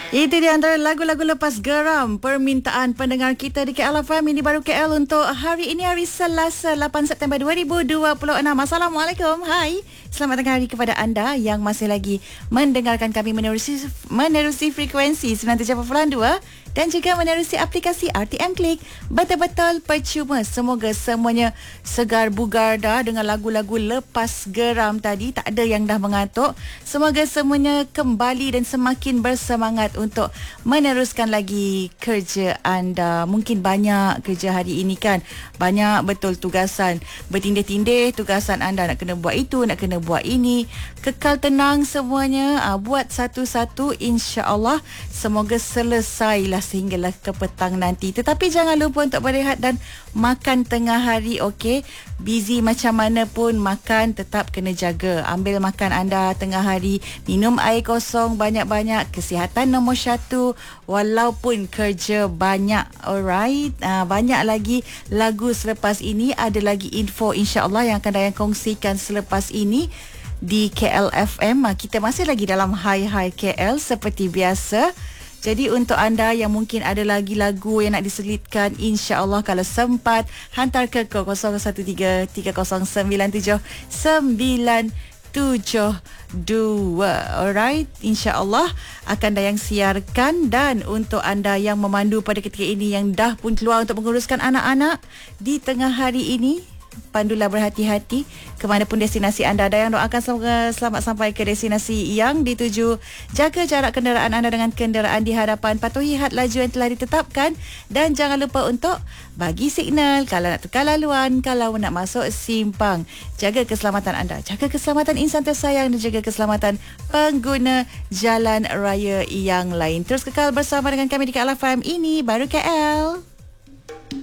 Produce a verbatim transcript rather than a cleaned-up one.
Itu di antara lagu-lagu lepas geram permintaan pendengar kita di K L F M. Ini baru K L untuk hari ini, hari Selasa lapan September dua ribu dua puluh enam. Assalamualaikum. Hai. Selamat tengah hari kepada anda yang masih lagi mendengarkan kami menerusi menerusi frekuensi sembilan puluh tujuh perpuluhan dua dan juga menerusi aplikasi R T M Klik. Betul-betul percuma. Semoga semuanya segar bugar dah dengan lagu-lagu lepas geram tadi. Tak ada yang dah mengantuk. Semoga semuanya kembali dan semakin bersemangat untuk meneruskan lagi kerja anda. Mungkin banyak kerja hari ini kan. Banyak betul tugasan. Bertindih-tindih tugasan anda. Nak kena buat itu, nak kena buat ini. Kekal tenang semuanya. Aa, buat satu-satu, insya-Allah. Semoga selesailah sehinggalah ke petang nanti. Tetapi jangan lupa untuk berehat dan makan tengah hari, okey? Busy macam mana pun, makan tetap kena jaga. Ambil makan anda tengah hari. Minum air kosong banyak-banyak. Kesihatan nombor satu. Walaupun kerja banyak, alright? Aa, banyak lagi lagu selepas ini. Ada lagi info insya-Allah yang akan Dayang kongsikan selepas ini di K L F M. Kita masih lagi dalam Hai Hai K L seperti biasa. Jadi untuk anda yang mungkin ada lagi lagu yang nak diselitkan, insya-Allah kalau sempat hantar ke kosong satu tiga tiga kosong sembilan tujuh sembilan tujuh dua. Alright, insya-Allah akan Dayang siarkan. Dan untuk anda yang memandu pada ketika ini, yang dah pun keluar untuk menguruskan anak-anak di tengah hari ini, pandulah berhati-hati ke mana pun destinasi anda. Dayang doakan semoga selamat sampai ke destinasi yang dituju. Jaga jarak kenderaan anda dengan kenderaan di hadapan. Patuhi had laju yang telah ditetapkan. Dan jangan lupa untuk bagi signal kalau nak tukar laluan, kalau nak masuk simpang. Jaga keselamatan anda, jaga keselamatan insan tersayang dan jaga keselamatan pengguna jalan raya yang lain. Terus kekal bersama dengan kami di K L F M. Ini baru K L.